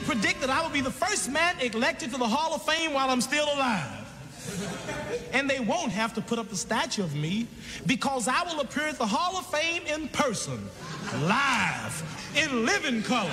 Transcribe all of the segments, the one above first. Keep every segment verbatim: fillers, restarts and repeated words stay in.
predict that I will be the first man elected to the Hall of Fame while I'm still alive. And they won't have to put up a statue of me because I will appear at the Hall of Fame in person, live, in living color.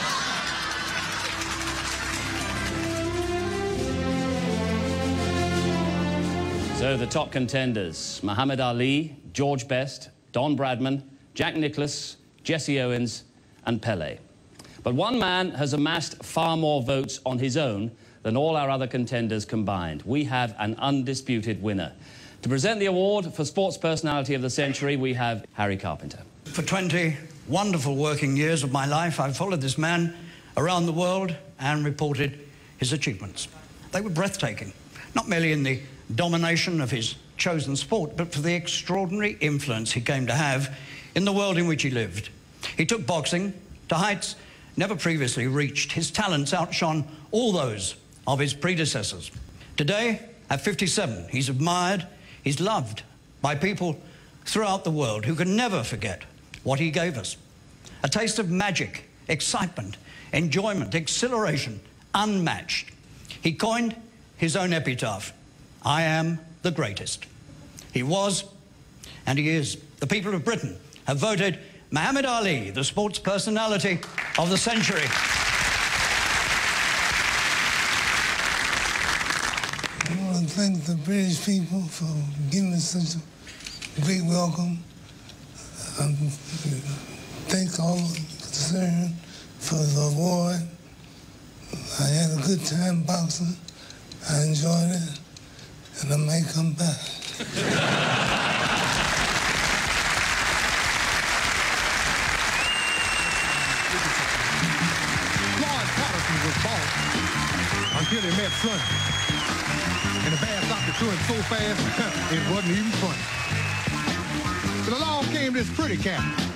So the top contenders: Muhammad Ali, George Best, Don Bradman, Jack Nicklaus, Jesse Owens, and Pelé. But one man has amassed far more votes on his own than all our other contenders combined. We have an undisputed winner. To present the award for Sports Personality of the Century, we have Harry Carpenter. For twenty wonderful working years of my life, I've followed this man around the world and reported his achievements. They were breathtaking, not merely in the domination of his chosen sport, but for the extraordinary influence he came to have in the world in which he lived. He took boxing to heights never previously reached. His talents outshone all those of his predecessors. Today, at fifty-seven, he's admired, he's loved by people throughout the world who can never forget what he gave us. A taste of magic, excitement, enjoyment, exhilaration, unmatched. He coined his own epitaph: I am the greatest. He was, and he is. The people of Britain have voted Muhammad Ali the sports personality of the century. I want to thank the British people for giving us such a great welcome. Um, thank all concerned for the award. I had a good time boxing. I enjoyed it, and I may come back. Floyd Patterson was born until he met Sonny. And the bad doctor threw him so fast, it wasn't even funny. But along came this pretty cat.